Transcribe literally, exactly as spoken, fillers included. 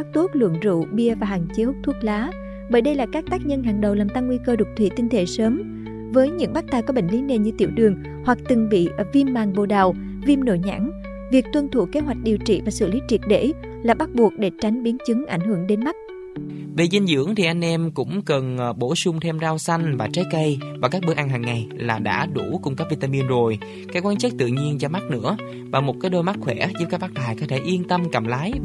tốt lượng rượu, bia và hạn chế hút thuốc lá, bởi đây là các tác nhân hàng đầu làm tăng nguy cơ đục thủy tinh thể sớm. Với những bác tài có bệnh lý nền như tiểu đường hoặc từng bị viêm màng bồ đào, viêm nội nhãn, việc tuân thủ kế hoạch điều trị và xử lý triệt để là bắt buộc để tránh biến chứng ảnh hưởng đến mắt. Về dinh dưỡng thì anh em cũng cần bổ sung thêm rau xanh và trái cây vào các bữa ăn hàng ngày là đã đủ cung cấp vitamin rồi, các khoáng chất tự nhiên cho mắt nữa, và một cái đôi mắt khỏe giúp các bác tài có thể yên tâm cầm lái